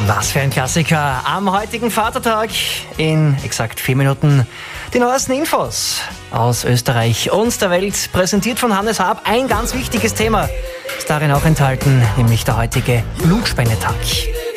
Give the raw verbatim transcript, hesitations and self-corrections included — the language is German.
Was für ein Klassiker am heutigen Vatertag. In exakt vier Minuten die neuesten Infos aus Österreich und der Welt, präsentiert von Hannes Haab. Ein ganz wichtiges Thema ist darin auch enthalten, nämlich der heutige Blutspendetag.